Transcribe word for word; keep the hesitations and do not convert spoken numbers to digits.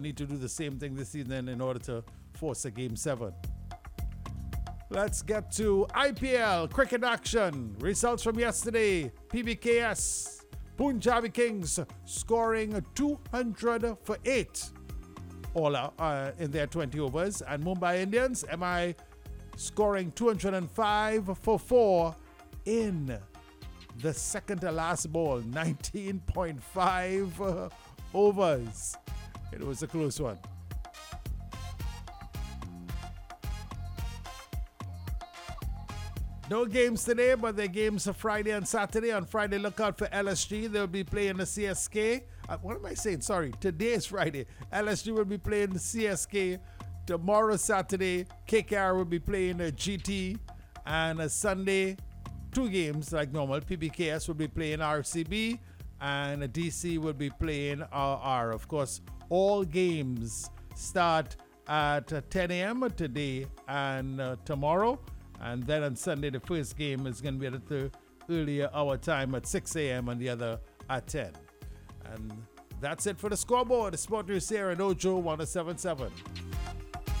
need to do the same thing this season in order to force a game seven. Let's get to I P L cricket action. Results from yesterday. P B K S, Punjabi Kings scoring two hundred for eight all uh, in their twenty overs. And Mumbai Indians, M I scoring two hundred five for four in the second to last ball, nineteen point five uh, overs. It was a close one. No games today, but there are games of Friday and Saturday. On Friday, look out for L S G. They'll be playing the C S K. Uh, what am I saying? Sorry. Today is Friday. L S G will be playing the C S K. Tomorrow, Saturday, K K R will be playing the G T. And uh, Sunday, two games like normal. P B K S will be playing R C B. And uh, D C will be playing R R. Of course, all games start at uh, ten a.m. today and uh, tomorrow. And then on Sunday, the first game is going to be at the earlier hour time at six a.m. and the other at ten. And that's it for the scoreboard. The Sport News here at Ojo one oh seven point seven.